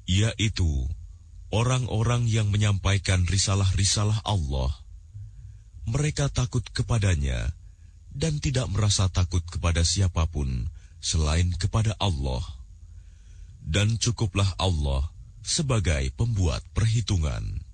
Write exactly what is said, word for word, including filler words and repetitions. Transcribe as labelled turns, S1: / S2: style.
S1: yaitu orang-orang yang menyampaikan risalah-risalah Allah. Mereka takut kepadanya dan tidak merasa takut kepada siapapun selain kepada Allah. Dan cukuplah Allah sebagai pembuat perhitungan.